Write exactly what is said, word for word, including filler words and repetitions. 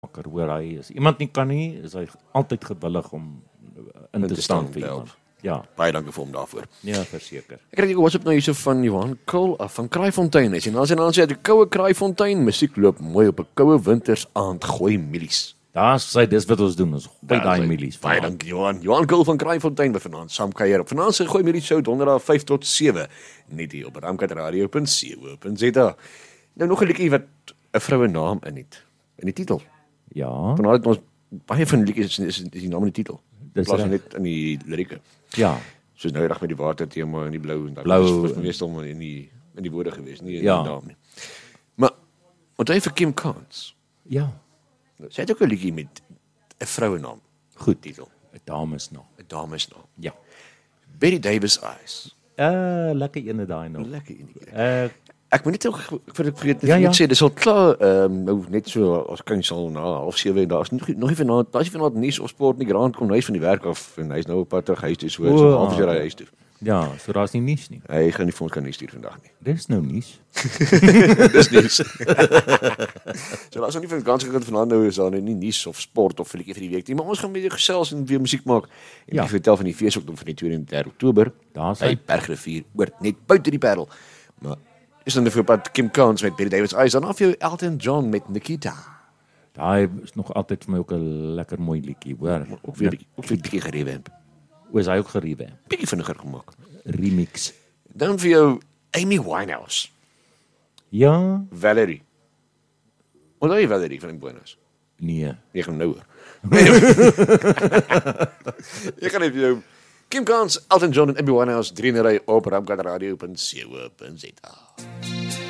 hoor hy is. Iemand nie kan nie, is hy altyd gewillig om in, in te staan vir iemand. Ja. Baie dankie vir hom daarvoor. Ja, verseker. Ek kry 'n WhatsApp nou hierso van Johan Kul af van Kraaifontein. Hy sê nou as hy dan sê 'n koue Kraaifontein, musiek loop mooi op 'n koue wintersaand, gooi mielies. Daar sê dis wat ons doen, ons gooi daai mielies. Baie dankie Johan. Johan Kul van Kraaifontein by vanaand saam kuier op. Vanaand se gooi mielies show donderdag vyf tot sewe net hier op ramkat radio punt co punt za. Nou nog 'n liedjie wat 'n vroue naam in het. In die titel. Ja. Vanaand het ons baie van die liedjies is, is, is die naam in die titel. Dis Plaas net in die lirieke. Ja. Soos nou reg met die water tema en die blou en blou was meestal in die in die woorde gewees, nie in ja. die naam nie. Maar onthou vir Kim Carnes. Ja. Sy het ook 'n liedjie met 'n vrouenaam. Goed titel. 'n Damesnaam. 'n Damesnaam. Ja. Betty Davis Eyes. Uh lekker ene daai nog. Lekker ene. Uh Ek moet net ook vir ek vergeet ja, net ja. sê dis al klaar ehm um, nou net so as kan sal na half sewe en daar is nog nog nie vanaand, daar is vanaand nuus of sport nie. Grant kom huis van die werk af en hy's nou op pad terug huis toe so so half uur huis toe. Ja, so daar's nie nuus nie. Hy gaan nie vir ons kan nuus stuur vandag nie. Dis nou nuus. Dis nuus. So daar's nog nie vir kans gekry vanaand nou is daar nie nuus of sport of liedjie vir die week nie, maar ons gaan weer gesels en weer musiek maak. En ja. Ek vertel van die feesoptocht van die tweede en derde Oktober. Daar's hy Bergrivier oor net buite die Parel. Maar is dan vir pad Kim Carnes met Betty Davis Eyes dan af jou Elton John met Nikita. Daai is nog altyd vir my ook 'n lekker mooi liedjie, hoor. Ook weer ook weer bietjie gerewamp. O, is hy ook gerewamp? Bietjie vinniger gemaak. Remix. Dan vir jou Amy Winehouse. Ja. Valerie. Onthou jy Valerie van die Buenos? Nee. Jy gaan nou hoor. Ek gaan net vir jou Kim Carnes, Elton John en Amy Winehouse drie in 'n ry op ramkat radio punt co punt za.